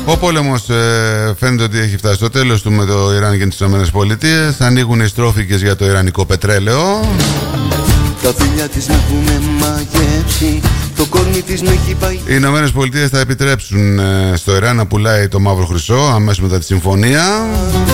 Ο πόλεμος φαίνεται ότι έχει φτάσει στο τέλος του με το Ιράν και τις ΗΠΑ. Ανοίγουν οι στρόφικες για το ιρανικό πετρέλαιο. Τα φιλιά της με έχουνε μαγεύσει, το κόρμι της με έχει πάει. Οι ΗΠΑ θα επιτρέψουν στο Ιράν να πουλάει το μαύρο χρυσό αμέσως μετά τη συμφωνία.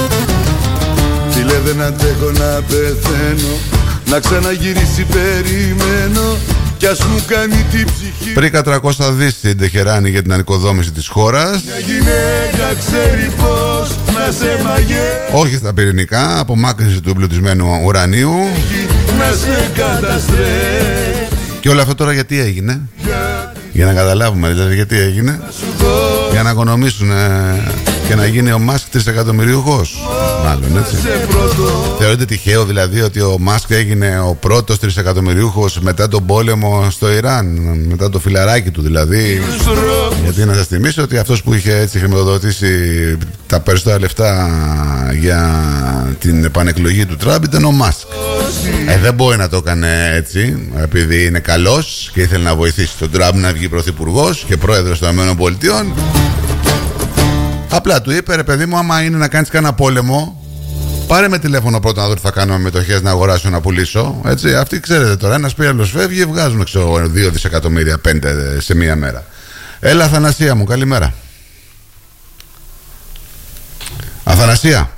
Φίλε δεν αντέχω να πεθαίνω, να ξαναγυρίσει περιμένω κι ας μου κάνει την ψυχή. Πρίκα 300 δις στην Τεχεράνη για την ανοικοδόμηση της χώρας. Μια γυναίκα ξέρει πως να σε μαγεύει, Όχι στα πυρηνικά, απομάκρυνση του εμπλουτισμένου ουρανίου. να σε καταστρέφει. Και όλο αυτό τώρα γιατί έγινε? Για να καταλάβουμε δηλαδή γιατί έγινε. Για να οικονομήσουν και να γίνει ο Μάσκ τρισεκατομμυριούχος. Μάλλον έτσι. Θεωρείτε τυχαίο δηλαδή ότι ο Μάσκ έγινε ο πρώτος τρισεκατομμυριούχος μετά τον πόλεμο στο Ιράν? Μετά το φιλαράκι του δηλαδή. Γιατί να σας θυμίσω ότι αυτός που είχε έτσι χρηματοδοτήσει τα περισσότερα λεφτά για την επανεκλογή του Τραμπ ήταν ο Μάσκ. Δεν μπορεί να το έκανε έτσι, επειδή είναι καλός και ήθελε να βοηθήσει τον Τραμπ να βγει πρωθυπουργός και πρόεδρος των ΗΠΑ. Απλά του είπε, ρε παιδί μου, άμα είναι να κάνεις κανένα πόλεμο, πάρε με τηλέφωνο πρώτα να δω τι θα κάνω με μετοχές, να αγοράσω, να πουλήσω. Έτσι, αυτοί ξέρετε τώρα, ένας πήραλος φεύγει, βγάζουν 2 δισεκατομμύρια, 5 σε μία μέρα. Έλα, Αθανασία μου, καλημέρα. Αθανασία.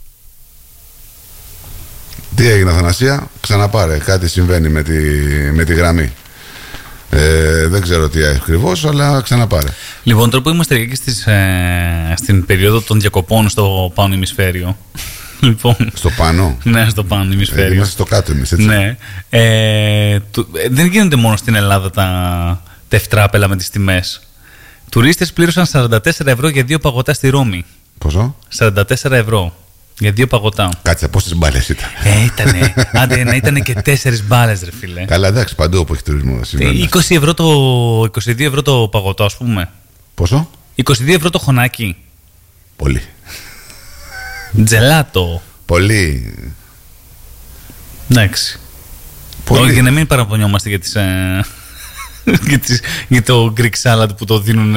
Τι έγινε, Αθανασία? Ξαναπάρε, κάτι συμβαίνει με τη γραμμή. Δεν ξέρω τι ακριβώς, αλλά ξαναπάρε. Λοιπόν, τώρα που είμαστε εκεί στην περίοδο των διακοπών στο πάνω ημισφαίριο. Λοιπόν, στο πάνω? Ναι, στο πάνω ημισφαίριο. Είμαστε στο κάτω εμείς, έτσι. Ναι. Δεν γίνονται μόνο στην Ελλάδα τα ευτράπελα με τις τιμές. Τουρίστες πλήρωσαν 44 ευρώ για 2 παγωτά στη Ρώμη. Πόσο? 44 ευρώ. Για 2 παγωτά. Κάτσε, πόσες μπάλες ήταν? Ήτανε. Άντε να ήταν και 4 μπάλες, ρε φίλε. Καλά, εντάξει, παντού όπου έχει τουρισμό. 22 ευρώ το παγωτό, ας πούμε. Πόσο? 22 ευρώ το χωνάκι. Πολύ. Τζελάτο. Πολύ. Εντάξει. Πολύ. Για να μην παραπονιόμαστε για τις... για το Greek salad που το δίνουν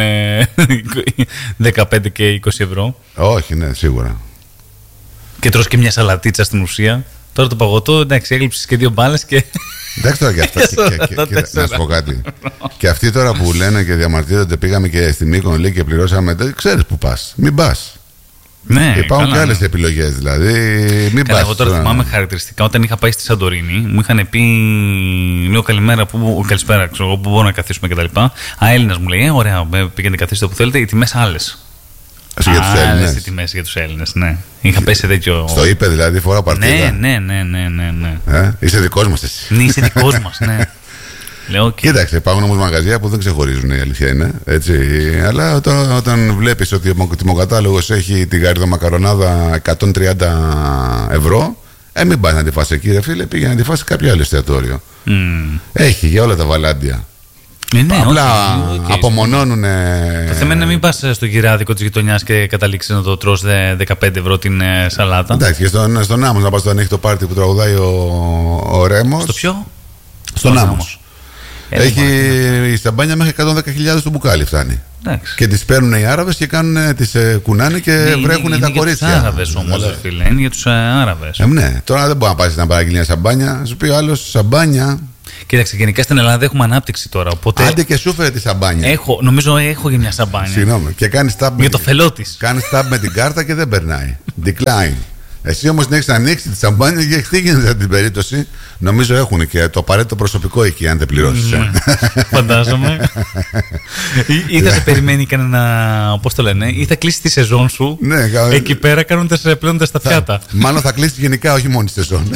15 και 20 ευρώ. Όχι, ναι, σίγουρα. Και τρως και μια σαλατίτσα στην ουσία. Τώρα το παγωτό, εντάξει, έγλειψες και 2 μπάλες και... Εντάξει τώρα και αυτά. Να σου πω κάτι. Και αυτοί τώρα που λένε και διαμαρτύρονται, πήγαμε και στη Μύκονο, λέει, και πληρώσαμε. Ξέρεις που πας. Μην πας. Ναι, υπάρχουν και άλλες επιλογές, δηλαδή. Μην πας. Εγώ τώρα θυμάμαι χαρακτηριστικά όταν είχα πάει στη Σαντορίνη, μου είχαν πει, λέω καλησπέρα, ξέρω εγώ, που μπορώ να καθίσουμε κτλ. Έλληνας μου λέει, ωραία, πήγαινε καθίστε όπου θέλετε, οι τιμές άλλες. Για τους Έλληνες. Οι τιμές για τους Έλληνες, ναι. Είχα πέσει τέτοιο. Στο είπε δηλαδή, φορά παρτίδα. Ναι. Είσαι δικός μας εσύ. Ναι, είσαι δικός μας, ναι. Λέω, okay. Κοίταξε, υπάρχουν όμως μαγαζιά που δεν ξεχωρίζουν, η αλήθεια είναι. Έτσι. Αλλά όταν βλέπεις ότι ο τιμοκατάλογος έχει τη γαρίδα μακαρονάδα 130 ευρώ, μην πας να τη φας εκεί, ρε φίλε, πήγαινε να τη φας σε κάποιο άλλο εστιατόριο. Έχει για όλα τα βαλάντια. Ναι, απλά απομονώνουν. Το θέμα είναι να μην πας στο γυράδικο της γειτονιάς και καταλήξεις να το τρως 15 ευρώ την σαλάτα. Εντάξει, και στον Άμμος να πας στο ανοιχτό πάρτι που τραγουδάει ο Ρέμος. Στο ποιο? Στον Άμμος. Έχει η σαμπάνια μέχρι 110.000 το μπουκάλι φτάνει. Εντάξει. Και τις παίρνουν οι Άραβες και τις κουνάνε και βρέχουν τα κορίτσια. Είναι για τους Άραβες όμως, φίλε. Είναι για τους Άραβες. Ναι, τώρα δεν μπορεί να πάει να παραγγείλει μια σαμπάνια. Σου πει ο άλλος σαμπάνια. Κοίταξε, γενικά στην Ελλάδα έχουμε ανάπτυξη τώρα. Οπότε... Άντε και σου φέρε τη σαμπάνια. Νομίζω έχω για μια σαμπάνια. Συγγνώμη. Και κάνει tab για το φελό της. Κάνει tab με την κάρτα και δεν περνάει. Decline. Εσύ όμως την έχεις ανοίξει τη σαμπάνια και τι γίνεται σε την περίπτωση? Νομίζω έχουν και το απαραίτητο προσωπικό εκεί, αν δεν πληρώσεις. Φαντάζομαι. Ή θα σε περιμένει κανένα, πώς το λένε, ή θα κλείσει τη σεζόν σου. Ναι, εκεί πέρα κάνοντας πλέοντας τα πιάτα. Μάλλον θα κλείσει γενικά, όχι μόνο τη σεζόν.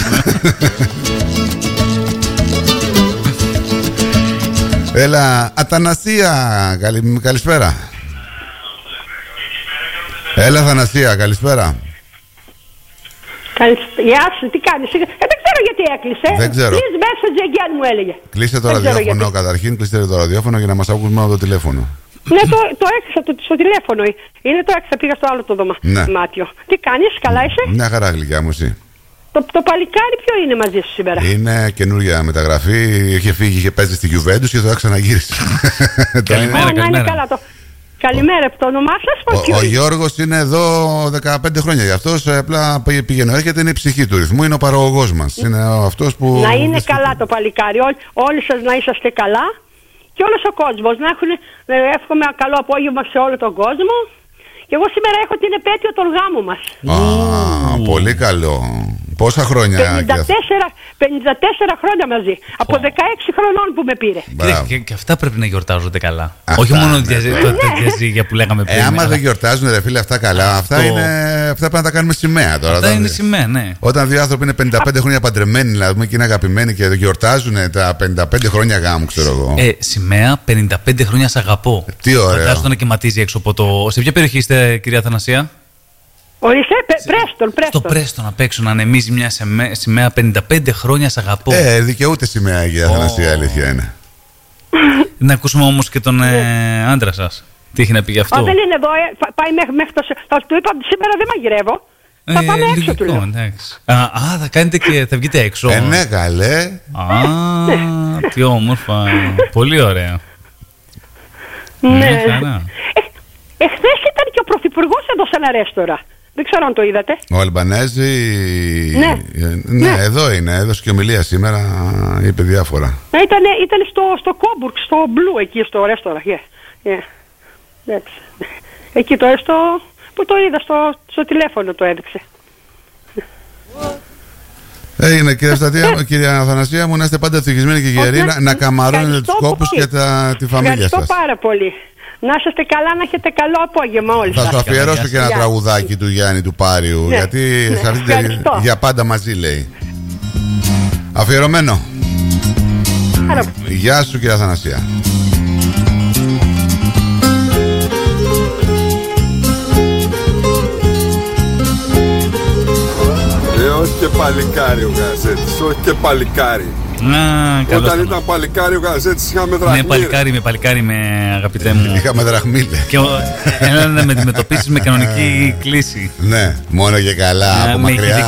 Έλα, Αθανασία, καλησπέρα. Έλα, Αθανασία, καλησπέρα. Γεια σου, τι κάνεις? Δεν ξέρω γιατί έκλεισε. Δεν ξέρω. Please message again μου έλεγε. Κλείστε το ραδιόφωνο καταρχήν, κλείστε το ραδιόφωνο για να μας ακούς μόνο το τηλέφωνο. Ναι, το έκλεισα στο τηλέφωνο. Είναι το έκλεισα, πήγα στο άλλο το δωμάτιο. Τι κάνεις, καλά είσαι? Μια χαρά, γλυκιά μου, εσύ. Το παλικάρι ποιο είναι μαζί σου σήμερα? Είναι καινούργια μεταγραφή. Είχε φύγει, είχε παίζει στη Juventus και τώρα ξαναγύρισε. Καλημέρα, καλημέρα. Καλημέρα, από το όνομά σας. Ο Γιώργος είναι εδώ 15 χρόνια. Γι' αυτός απλά πηγαίνει, έρχεται, είναι η ψυχή του ρυθμού, είναι ο παραγωγός μας. Είναι αυτός που. Να είναι καλά το παλικάρι. Όλοι σας να είσαστε καλά και όλος ο κόσμος. Να έχουν, εύχομαι ένα καλό απόγευμα σε όλο τον κόσμο. Και εγώ σήμερα έχω την επέτειο των γάμου μας. Πολύ καλό. Πόσα χρόνια? 54 χρόνια μαζί. Από 16 χρονών που με πήρε. Και αυτά πρέπει να γιορτάζονται καλά. Όχι μόνο τα διαζύγια που λέγαμε πριν. Άμα δεν γιορτάζουν, ρε φίλε, αυτά καλά. Αυτά πρέπει να τα κάνουμε σημαία τώρα. Αυτά είναι σημαία, ναι. Όταν δύο άνθρωποι είναι 55 χρόνια παντρεμένοι, δηλαδή, και είναι αγαπημένοι και γιορτάζουν τα 55 χρόνια γάμου, ξέρω εγώ. Σημαία, 55 χρόνια σ' αγαπώ. Τι ωραίο. Φαντάζομαι να κυματίζει έξω από το. Σε ποια περιοχή είστε, κυρία Αθανασία? Ορίστε, Πρέστον. Στο Πρέστον απ' έξω να ανεμίζει μια σημαία 55 χρόνια σ' αγαπώ. Δικαιούται σημαία η Αθανασία, αλήθεια είναι. Να ακούσουμε όμως και τον άντρα σας. Τι έχει να πει γι' αυτό? Δεν είναι εδώ, πάει μέχρι το. Θα του είπα σήμερα δεν μαγειρεύω. Θα πάμε έξω του λέω. Θα κάνετε και θα βγείτε έξω. Ναι, καλέ. Τι όμορφα. Πολύ ωραία. Ναι. Εχθές ήταν και ο Πρωθυπουργός εδώ σε ένα ρέστορα. Δεν ξέρω αν το είδατε. Ο Αλμπανέζη. Ναι, εδώ είναι. Έδωσε και ομιλία σήμερα. Είπε διάφορα. Ήταν στο Κόμπουργκ, στο Blue, εκεί στο ρέστορα. Εκεί το έστω που το είδα στο τηλέφωνο το έδειξε. Έγινε, κυρία Αθανασία μου, να είστε πάντα ευτυχισμένοι και γεροί, να καμαρώνετε τους κόπους και τη φαμίλια σας. Ευχαριστώ πάρα πολύ. Να είστε καλά, να έχετε καλό απόγευμα όλοι σας. Θα σου αφιερώσω και ένα τραγουδάκι του Γιάννη του Πάριου, γιατί σε αυτή για πάντα μαζί λέει. Αφιερωμένο. Γεια σου, κυρία Αθανασία. Όχι και παλικάρι ο Γαζέτης, όχι και παλικάρι. Όταν ήταν παλικάρι ο Γαζέτης είχαμε δραχμίλες. Ναι, παλικάρι με αγαπητέ μου. Είχαμε δραχμίλες. Και έλα να με αντιμετωπίσεις με κανονική κλίση. Ναι, μόνο και καλά από μακριά.